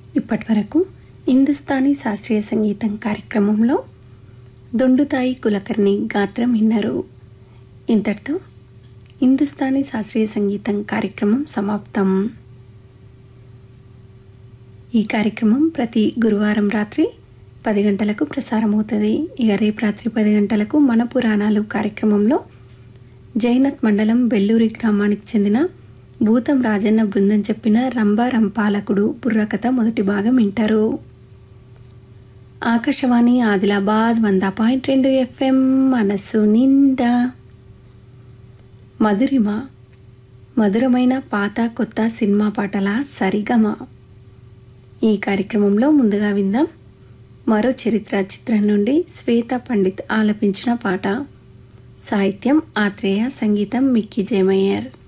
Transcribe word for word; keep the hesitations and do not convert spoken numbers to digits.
ఇప్పటివరకు హిందుస్థానీ శాస్త్రీయ సంగీతం కార్యక్రమంలో దొండుతాయి కులకర్ణి గాత్రం విన్నారు. ఇంతటితో హిందుస్థానీ శాస్త్రీయ సంగీతం కార్యక్రమం సమాప్తం. ఈ కార్యక్రమం ప్రతి గురువారం రాత్రి పది గంటలకు ప్రసారమవుతుంది. ఇక రేపు రాత్రి పది గంటలకు మన పురాణాలు కార్యక్రమంలో జైనత్ మండలం బెల్లూరి గ్రామానికి చెందిన భూతం రాజన్న బృందం చెప్పిన రంభ రంపాలకుడు బుర్రకథ మొదటి భాగం వింటారు. ఆకాశవాణి ఆదిలాబాద్ వంద పాయింట్ రెండు ఎఫ్ఎం మనస్సు నిండా మధురిమ, మధురమైన పాత కొత్త సినిమా పాటల సరిగమ. ఈ కార్యక్రమంలో ముందుగా విందాం మరో చరిత్ర చిత్రం నుండి శ్వేత పండిత్ ఆలపించిన పాట. సాహిత్యం ఆత్రేయ, సంగీతం మిక్కీ జయమయ్యర్.